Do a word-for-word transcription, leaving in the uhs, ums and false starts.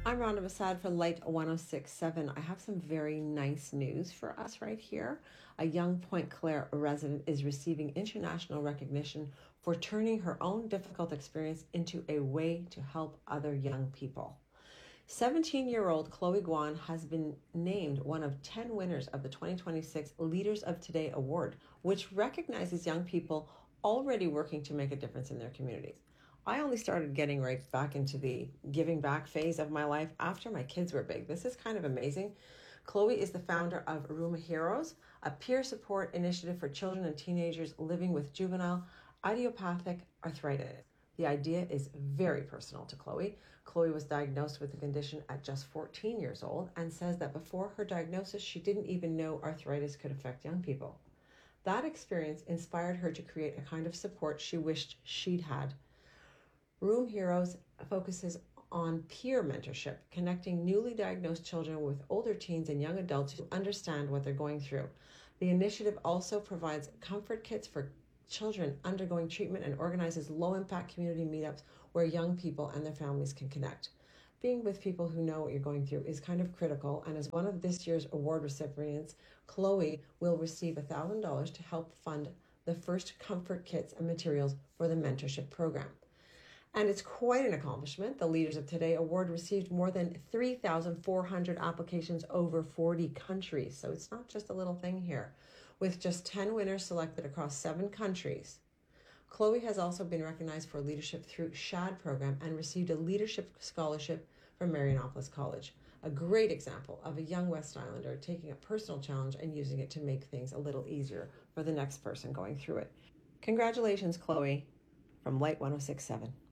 I'm Rhonda Masad for Light one oh six point seven. I have some very nice news for us right here. A young Point Claire resident is receiving international recognition for turning her own difficult experience into a way to help other young people. seventeen-year-old Chloe Guan has been named one of ten winners of the twenty twenty-six Leaders of Today Award, which recognizes young people already working to make a difference in their communities. I only started getting right back into the giving back phase of my life after my kids were big. This is kind of amazing. Chloe is the founder of Room Heroes, a peer support initiative for children and teenagers living with juvenile idiopathic arthritis. The idea is very personal to Chloe. Chloe was diagnosed with the condition at just fourteen years old and says that before her diagnosis, she didn't even know arthritis could affect young people. That experience inspired her to create a kind of support she wished she'd had. Room Heroes focuses on peer mentorship, connecting newly diagnosed children with older teens and young adults who understand what they're going through. The initiative also provides comfort kits for children undergoing treatment and organizes low-impact community meetups where young people and their families can connect. Being with people who know what you're going through is kind of critical, and as one of this year's award recipients, Chloe will receive one thousand dollars to help fund the first comfort kits and materials for the mentorship program. And it's quite an accomplishment. The Leaders of Today Award received more than three thousand four hundred applications over forty countries. So it's not just a little thing here. With just ten winners selected across seven countries. Chloe has also been recognized for leadership through SHAD program and received a leadership scholarship from Marianopolis College. A great example of a young West Islander taking a personal challenge and using it to make things a little easier for the next person going through it. Congratulations, Chloe, from Light one oh six point seven.